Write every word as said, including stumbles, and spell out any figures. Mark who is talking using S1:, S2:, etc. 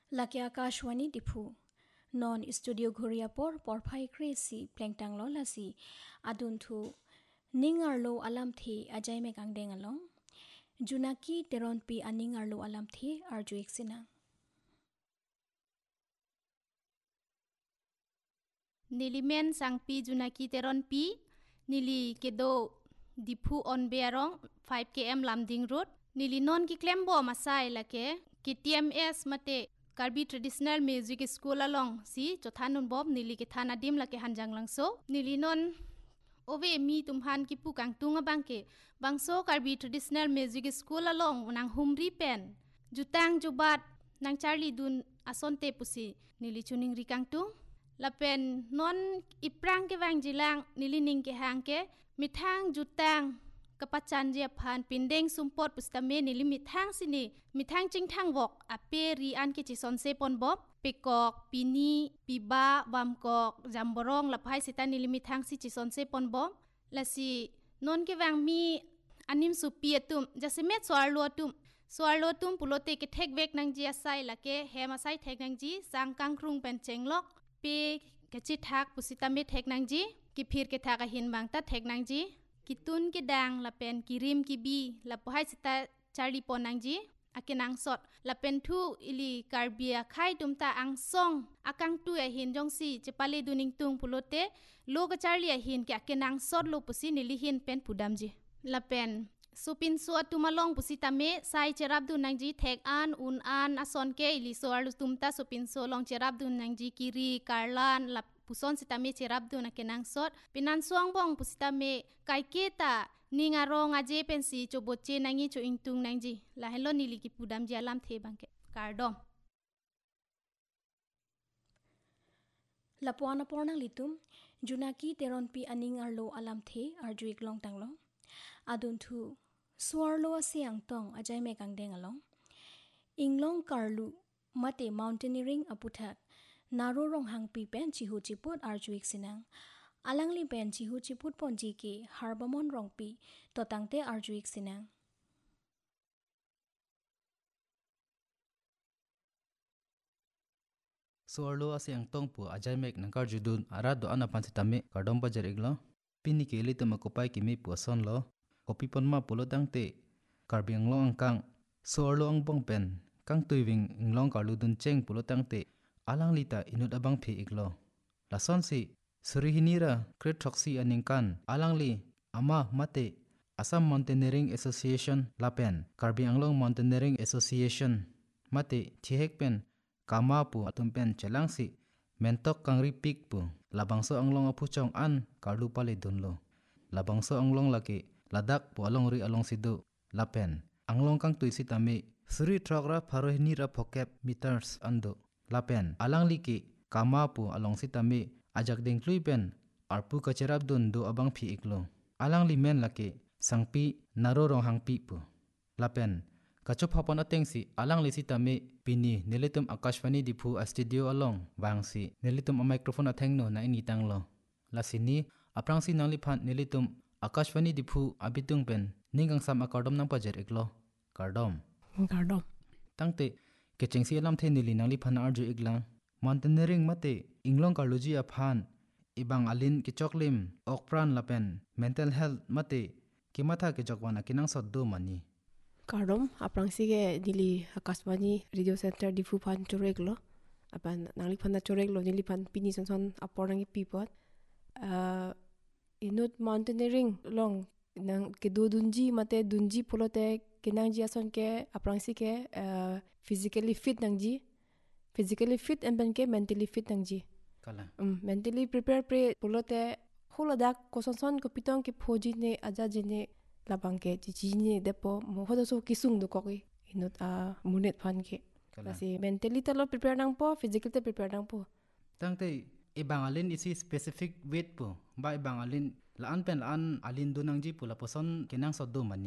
S1: Laki Akashwani Dipu non studio Ghuria por porphai kresi plengtang lo lasi aduntu ningarlo alam thi ajai me kangdeng along junaki teronpi aningarlo alam thi arjuik sina
S2: Nilimen sangpi junaki teronpi nili kedo Dipu on bearong five kilometers Lamding Road nili non ki klembo masai lake ki T M S mate Karbi Traditional Music School along si chothanun bob nili ke thana dim lake hanjang langso nili non ove mi tumhan ki pukang tunga bangke bangso Karbi Traditional Music School along nang humri pen jutang jubat nang Charlie dun asonte pusi nili chuning rikang tung lapen non iprang ke wang jilang nili ning ke hangke mithang jutang kapacan dia phan pindeng sumpot pustame nili mithang sini mithang chingthang wok ape ri an ke chison se pon bob pekok pini piba bamkok jamborong laphai sita nili mithang si chison se pon bob lasi non ke wang mi anim supi atum jasemet swarlo tum swarlo tum pulote ke thek bek nang ji asai lake hema sai thek nang ji sang kangkrung pen chenglok pe ke chi thak pusita me thek nang ji ki phir ke thak a hin bang ta thek nang ji kitun ke dang lapen kirim ki bi laphai sita Charlie pon nang ji akenang sot lapen thu ili karbia khai tumta ang song akang tu a hin jong si chepale duning tung pulote lo ka Charlie a hin ke akenang sot lo pusi nili hin pen pudam ji lapen supin su atumalong pusita me sai cherap du nang ji thek an un an ason ke ili soar tumta supin so long cherap du nang ji kiri karlan lap puson sita me cherap du na kenang sot pinan suang bong pusita me kai keta ninga rong aje pensi choboche nangi cho ingtung nang ji la hello nili ki pudam ji alam the bangke kardom
S1: lapuana pornang litum junaki teronpi aning arlo alam the arjuik long tanglo aduntu swarlo siang tong ajai me kangdeng along inglong karlu mate mountaineering aputhak naro rong hangpi pen chihu chiput arjuik sinang alangli pen chihu chiput ponji ke harbamon rongpi totangte arjuik sinang
S3: Swarlo asiang tong pu ajai mek nangkar judun arado ana pansitame kardom bajar iglo pini ke elite makopai kimi pu son lo kopi pon ma pulo dangte karbiang lo angkang Swarlo ang bong pen kang tuiving inglong karlu dun cheng pulo dangte alang lita inut abang phi iglo lason si surihinira kret thoksi aningkan alangli ama mate Assam Mountaineering Association lapen Karbiang Long Mountaineering Association mate thihek pen kama pu atum pen chelangsi mentok kangri pik pu labangso anglong apuchong an karlu pale dunlo labangso anglong laki ladak pu along ri along sidu lapen anglong kang tuisi tami suri trogra pharohini ra phokep meters ando lapen alangli ki kama pu along sitami ajak ding klui pen arpu kacherap dun do abang phi iklo alangli men laki sangpi naro rong hangpi pu lapen kachop hapon atengsi alang lisi tami pini nelitum Akashwani Dipu a studio along wangsi nelitum a microphone athengno na ini tanglo lasini aprangsi nangli phan nelitum Akashwani Dipu abitung pen ningang sam akardom nang pajer iklo kardom
S1: kardom
S3: tangte kechengsi alam the nili nangli phan arju iklang mountaineering mate inglong karluji a phan ibang alin kichoklim okpran lapen mental health mate kimatha kichokwana kinang soddo mani
S4: Kardom aprangsi ke dili Akashwani Radio Center Dipu phan chorek lo apan nangli phan na chorek lo nili phan pini son son aporangi pipot uh, inut mountaineering long nang ke do dunji mate dunji polote kinang ji ason ke aprangsi ke uh, physically fit nangji physically fit and ben ke mentally fit nangji
S3: kala
S4: um mentally prepare pre polote holadak koson son ko pitong ke phoji ne aja ne labang ke chichi ni depo mo hodo so kisung do koki inut a munet phan ke kasi mentally talo prepare nang po physically te prepare nang po
S3: tangte ibang alin isi specific weight po ba ibang alin laan pen laan alin dunang ji pula poson kinang soddo mani